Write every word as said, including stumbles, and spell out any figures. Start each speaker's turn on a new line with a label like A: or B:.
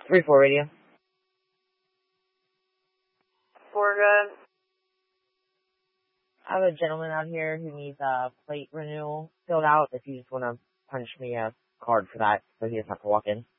A: three four radio.
B: Four good.
A: I have a gentleman out here who needs a plate renewal filled out. If you just want to punch me a card for that so he doesn't have to walk in.